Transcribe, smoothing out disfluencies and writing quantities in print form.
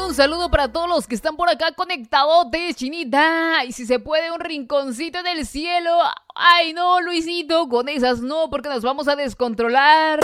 Un saludo para todos los que están por acá conectados, Chinita. Y si se puede, un rinconcito en el cielo. Ay, no, Luisito, con esas no, porque nos vamos a descontrolar.